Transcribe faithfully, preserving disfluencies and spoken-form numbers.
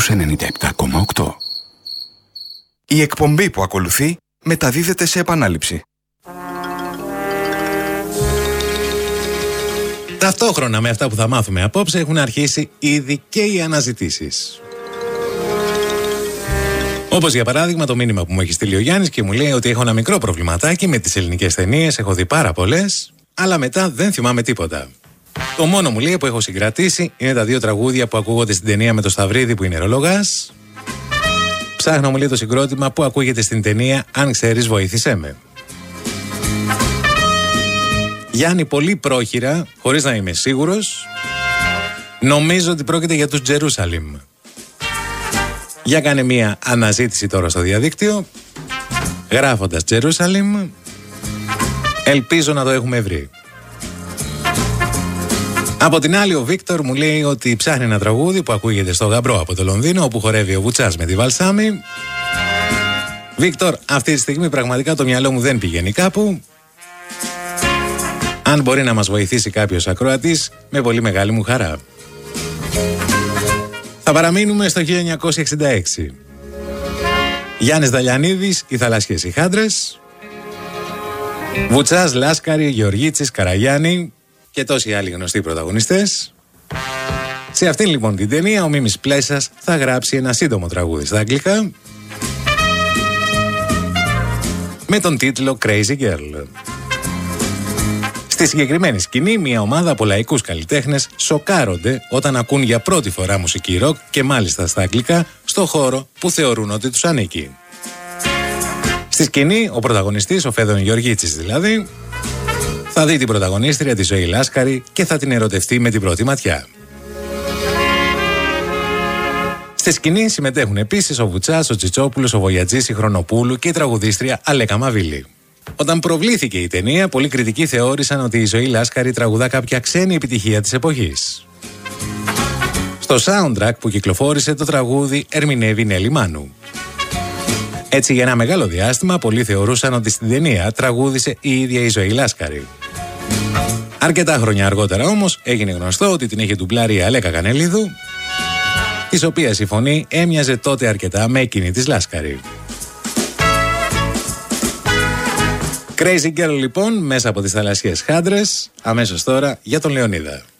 ενενήντα επτά κόμμα οκτώ. Η εκπομπή που ακολουθεί μεταδίδεται σε επανάληψη. Ταυτόχρονα με αυτά που θα μάθουμε απόψε έχουν αρχίσει ήδη και οι αναζητήσεις. Όπως για παράδειγμα το μήνυμα που μου έχει στείλει ο Γιάννης και μου λέει ότι έχω ένα μικρό προβληματάκι με τις ελληνικές ταινίες, έχω δει πάρα πολλές, αλλά μετά δεν θυμάμαι τίποτα. Το μόνο μου λέει που έχω συγκρατήσει είναι τα δύο τραγούδια που ακούγονται στην ταινία με το Σταυρίδη που είναι ρολογάς. Ψάχνω, μου λέει, το συγκρότημα που ακούγεται στην ταινία «Αν ξέρεις βοήθησέ με». Γιάννη, πολύ πρόχειρα, χωρίς να είμαι σίγουρος, νομίζω ότι πρόκειται για τους Τζερούσαλιμ. Για κάνε μία αναζήτηση τώρα στο διαδίκτυο, γράφοντας Τζερούσαλιμ, ελπίζω να το έχουμε βρει. Από την άλλη ο Βίκτορ μου λέει ότι ψάχνει ένα τραγούδι που ακούγεται στο Γαμπρό από το Λονδίνο, όπου χορεύει ο Βουτσάς με τη Βαλσάμι. Βίκτορ, αυτή τη στιγμή πραγματικά το μυαλό μου δεν πηγαίνει κάπου. Αν μπορεί να μας βοηθήσει κάποιος ακροατής, με πολύ μεγάλη μου χαρά. Θα παραμείνουμε στο χίλια εννιακόσια εξήντα έξι. Γιάννης Δαλιανίδης, οι θαλασσιές οι χάντρες. Βουτσάς, Λάσκαρη, Γεωργίτσης, Καραγιάννη και τόσοι άλλοι γνωστοί πρωταγωνιστές. Σε αυτήν λοιπόν την ταινία ο Μίμης Πλέσας θα γράψει ένα σύντομο τραγούδι στα αγγλικά με τον τίτλο Crazy Girl. Στη συγκεκριμένη σκηνή, μια ομάδα από λαϊκούς καλλιτέχνες σοκάρονται όταν ακούν για πρώτη φορά μουσική ροκ και μάλιστα στα αγγλικά στο χώρο που θεωρούν ότι τους ανήκει. Στη σκηνή, ο πρωταγωνιστής, ο Φέδων Γεωργίτσης δηλαδή, θα δει την πρωταγωνίστρια, τη Ζωή Λάσκαρη, και θα την ερωτευτεί με την πρώτη ματιά. Στη σκηνή συμμετέχουν επίσης ο Βουτσάς, ο Τσιτσόπουλος, ο Βογιατζής, η Χρονοπούλου και η τραγουδίστρια Αλέκα Μαβίλη. Όταν προβλήθηκε η ταινία, πολλοί κριτικοί θεώρησαν ότι η Ζωή Λάσκαρη τραγουδά κάποια ξένη επιτυχία της εποχής. Στο soundtrack που κυκλοφόρησε, το τραγούδι ερμηνεύει η Νέλη Μάνου. Έτσι, για ένα μεγάλο διάστημα, πολλοί θεωρούσαν ότι στην ταινία τραγούδισε η ίδια η Ζωή Λάσκαρη. Αρκετά χρόνια αργότερα όμως έγινε γνωστό ότι την είχε ντουμπλάρει η Αλέκα Κανελίδου, της οποίας η φωνή έμοιαζε τότε αρκετά με εκείνη της Λάσκαρη. Crazy Girl λοιπόν, μέσα από τις θαλασσιές χάντρες, αμέσως τώρα για τον Λεωνίδα.